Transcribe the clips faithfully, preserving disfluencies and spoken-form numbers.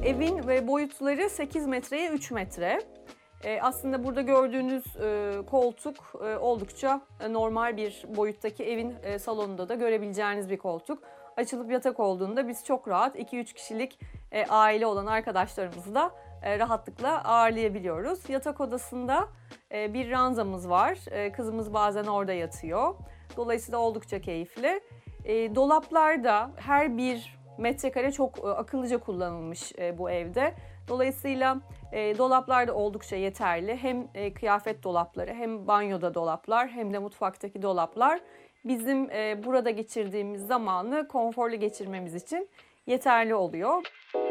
Evin ve boyutları sekiz metreye üç metre. E, aslında burada gördüğünüz e, koltuk e, oldukça e, normal bir boyuttaki evin e, salonunda da görebileceğiniz bir koltuk. Açılıp yatak olduğunda biz çok rahat iki üç kişilik e, aile olan arkadaşlarımızı da e, rahatlıkla ağırlayabiliyoruz. Yatak odasında e, bir ranzamız var. E, kızımız bazen orada yatıyor. Dolayısıyla oldukça keyifli. E, dolaplarda her bir metrekare çok e, akıllıca kullanılmış e, bu evde. Dolayısıyla e, dolaplar da oldukça yeterli. Hem e, kıyafet dolapları, hem banyoda dolaplar, hem de mutfaktaki dolaplar bizim e, burada geçirdiğimiz zamanı konforlu geçirmemiz için yeterli oluyor.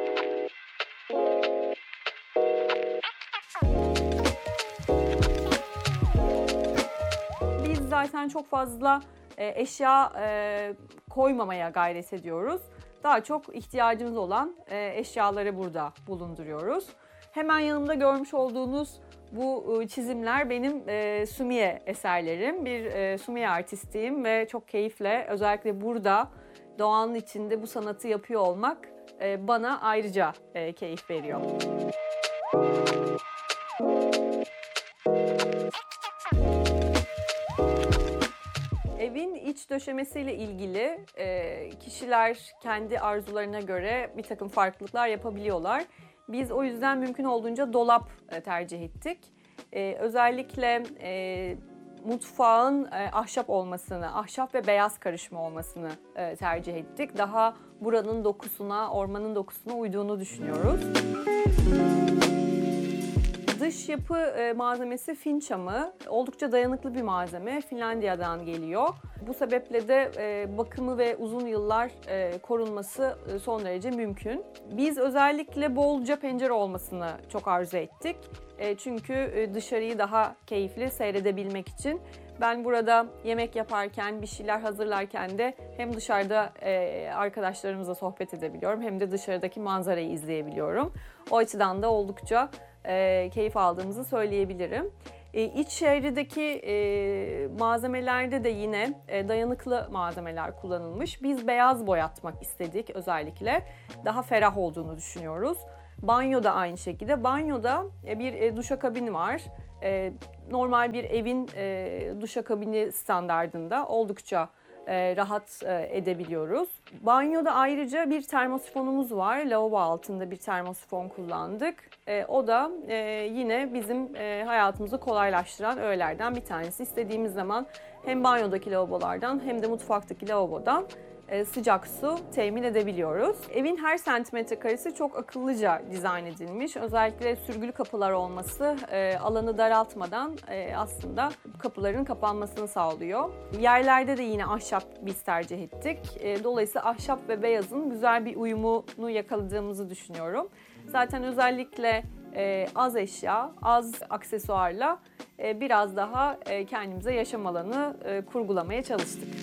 Biz zaten çok fazla e, eşya e, koymamaya gayret ediyoruz. Daha çok ihtiyacımız olan e, eşyaları burada bulunduruyoruz. Hemen yanımda görmüş olduğunuz bu çizimler benim e, Sumiye eserlerim. Bir e, Sumiye artistiyim ve çok keyifle özellikle burada doğanın içinde bu sanatı yapıyor olmak e, bana ayrıca e, keyif veriyor. Evin iç döşemesiyle ilgili e, kişiler kendi arzularına göre bir takım farklılıklar yapabiliyorlar. Biz o yüzden mümkün olduğunca dolap e, tercih ettik. E, özellikle e, mutfağın e, ahşap olmasını, ahşap ve beyaz karışımı olmasını e, tercih ettik. Daha buranın dokusuna, ormanın dokusuna uyduğunu düşünüyoruz. Dış yapı e, malzemesi Fin çamı. Oldukça dayanıklı bir malzeme. Finlandiya'dan geliyor. Bu sebeple de e, bakımı ve uzun yıllar e, korunması e, son derece mümkün. Biz özellikle bolca pencere olmasını çok arzu ettik. E, çünkü e, dışarıyı daha keyifli seyredebilmek için. Ben burada yemek yaparken, bir şeyler hazırlarken de hem dışarıda e, arkadaşlarımızla sohbet edebiliyorum, hem de dışarıdaki manzarayı izleyebiliyorum. O açıdan da oldukça e, keyif aldığımızı söyleyebilirim. E, iç şehrideki e, malzemelerde de yine e, dayanıklı malzemeler kullanılmış. Biz beyaz boyatmak istedik özellikle. Daha ferah olduğunu düşünüyoruz. Banyo da aynı şekilde. Banyoda e, bir e, duşakabin var. E, normal bir evin e, duşakabini standardında oldukça e, rahat e, edebiliyoruz. Banyoda ayrıca bir termosifonumuz var. Lavabo altında bir termosifon kullandık. E, o da e, yine bizim e, hayatımızı kolaylaştıran öğelerden bir tanesi. İstediğimiz zaman hem banyodaki lavabolardan hem de mutfaktaki lavabodan e, sıcak su temin edebiliyoruz. Evin her santimetre karesi çok akıllıca dizayn edilmiş. Özellikle sürgülü kapılar olması e, alanı daraltmadan e, aslında kapıların kapanmasını sağlıyor. Yerlerde de yine ahşap biz tercih ettik. E, dolayısıyla ahşap ve beyazın güzel bir uyumunu yakaladığımızı düşünüyorum. Zaten özellikle e, az eşya, az aksesuarla e, biraz daha e, kendimize yaşam alanı e, kurgulamaya çalıştık.